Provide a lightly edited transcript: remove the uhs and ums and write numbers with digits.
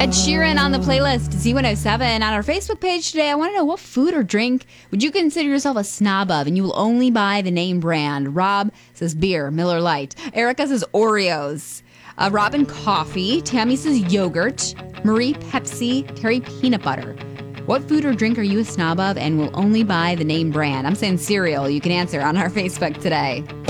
Ed Sheeran on the playlist, Z107. On our Facebook page today, I want to know, what food or drink would you consider yourself a snob of, and you will only buy the name brand? Rob says beer, Miller Lite. Erica says Oreos. Robin, coffee. Tammy says yogurt. Marie, Pepsi. Terry, peanut butter. What food or drink are you a snob of and will only buy the name brand? I'm saying cereal. You can answer on our Facebook today.